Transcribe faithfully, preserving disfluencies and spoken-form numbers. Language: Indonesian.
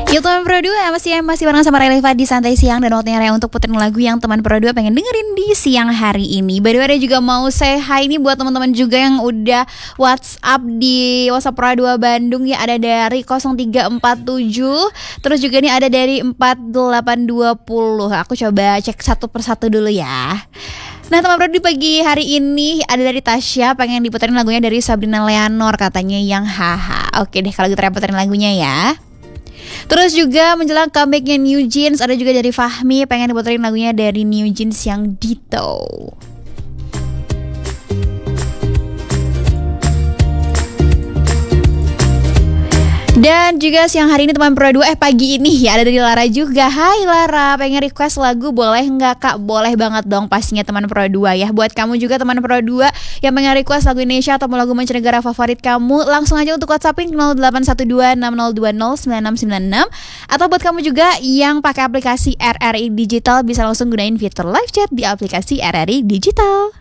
Yuk teman Pro dua, masih masih bareng sama Relevan di Santai Siang. Dan waktunya Raya untuk puterin lagu yang teman Pro dua pengen dengerin di siang hari ini. By the way, juga mau say hi nih buat teman-teman juga yang udah WhatsApp di WhatsApp Pro dua Bandung ya. Ada dari nol tiga empat tujuh, terus juga nih ada dari empat delapan dua nol. Aku coba cek satu persatu dulu ya. Nah teman Pro di pagi hari ini ada dari Tasya, pengen diputerin lagunya dari Sabrina Leonor katanya yang haha. Oke deh kalau gitu Raya puterin lagunya ya. Terus juga menjelang comebacknya New Jeans, ada juga dari Fahmi pengen diputerin lagunya dari New Jeans yang Ditto. Dan juga siang hari ini teman Pro dua, eh pagi ini ya ada dari Lara juga. Hai Lara, pengen request lagu boleh nggak Kak? Boleh banget dong pastinya teman Pro dua ya. Buat kamu juga teman Pro dua yang pengen request lagu Indonesia atau lagu mancanegara favorit kamu, langsung aja untuk WhatsAppin nol delapan satu dua enam nol dua nol sembilan enam sembilan enam. Atau buat kamu juga yang pakai aplikasi R R I Digital, bisa langsung gunain fitur live chat di aplikasi R R I Digital.